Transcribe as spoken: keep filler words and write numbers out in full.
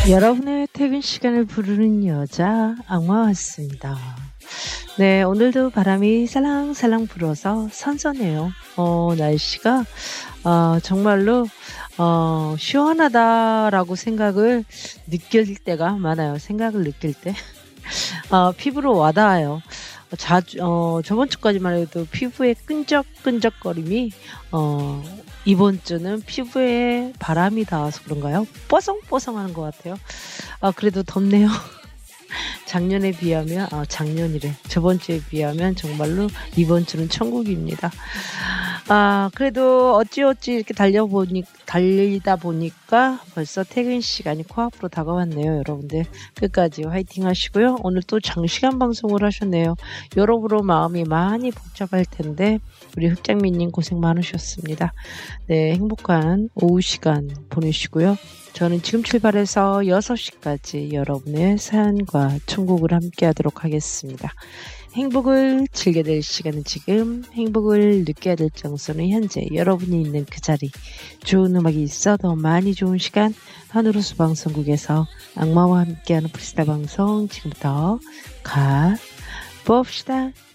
여러분의 퇴근 시간을 부르는 여자 악마 왔습니다. 네, 오늘도 바람이 살랑살랑 불어서 선선해요. 어, 날씨가 어, 정말로 어, 시원하다라고 생각을 느낄 때가 많아요. 생각을 느낄 때 어, 피부로 와닿아요. 자주 어, 저번 주까지만 해도 피부에 끈적끈적거림이 어, 이번 주는 피부에 바람이 닿아서 그런가요? 뽀송뽀송하는 것 같아요. 아, 그래도 덥네요. 작년에 비하면 아 작년이래. 저번 주에 비하면 정말로 이번 주는 천국입니다. 아, 그래도 어찌어찌 이렇게 달려보니 달리다 보니까 벌써 퇴근 시간이 코앞으로 다가왔네요. 여러분들 끝까지 화이팅 하시고요. 오늘 또 장시간 방송을 하셨네요. 여러분으로 마음이 많이 복잡할 텐데 우리 흑장미님 고생 많으셨습니다. 네, 행복한 오후 시간 보내시고요. 저는 지금 출발해서 여섯 시까지 여러분의 사연과 천국을 함께 하도록 하겠습니다. 행복을 즐겨야 될 시간은 지금, 행복을 느껴야 될 장소는 현재, 여러분이 있는 그 자리. 좋은 음악이 있어 더 많이 좋은 시간, 하늘호수 방송국에서 악마와 함께하는 프리스타 방송 지금부터 가봅시다.